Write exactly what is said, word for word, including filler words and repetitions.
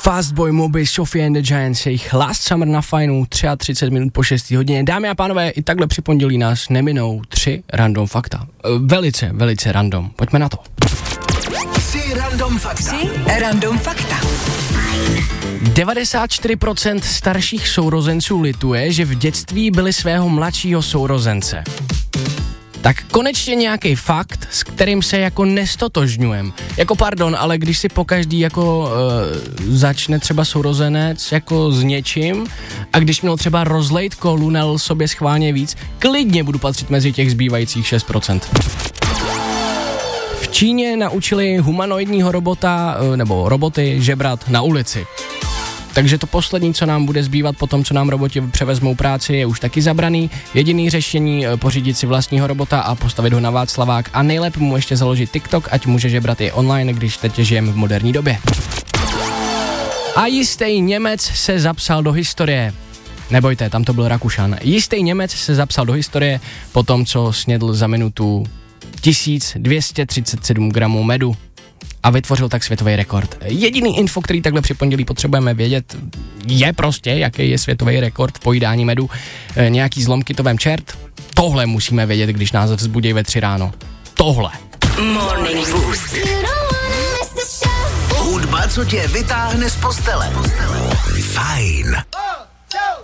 Fastboy, Moby, Sophie and the Giants, jejich Last Summer na Fajnu, třicet tři minut po šesté hodině. Dámy a pánové, i takhle při pondělí nás neminou tři random fakta. Velice, velice random. Pojďme na to. Tři random fakta. Tři random fakta. devadesát čtyři procent starších sourozenců lituje, že v dětství byli svého mladšího sourozence. Tak konečně nějaký fakt, s kterým se jako nestotožňujem. Jako pardon, ale když si pokaždý jako e, začne třeba sourozenec jako s něčím a když měl třeba rozlejt kolu, nalil sobě schválně víc, klidně budu patřit mezi těch zbývajících šest procent. V Číně naučili humanoidního robota, e, nebo roboty žebrat na ulici. Takže to poslední, co nám bude zbývat po tom, co nám roboti převezmou práci, je už taky zabraný. Jediný řešení pořídit si vlastního robota a postavit ho na Václavák a nejlépe mu ještě založit TikTok, ať může žebrat i online, když teď žijeme v moderní době. A jistý Němec se zapsal do historie. Nebojte, tam to byl Rakušan. Jistý Němec se zapsal do historie po tom, co snědl za minutu tisíc dvě stě třicet sedm gramů medu. A vytvořil tak světový rekord. Jediný info, který takhle při pondělí potřebujeme vědět, je prostě, jaký je světový rekord v pojídání medu. E, nějaký zlom kytovém čert. Tohle musíme vědět, když nás vzbudí ve tři ráno. Tohle. Morning Boost. Hudba, co tě vytáhne z postele. Fajn.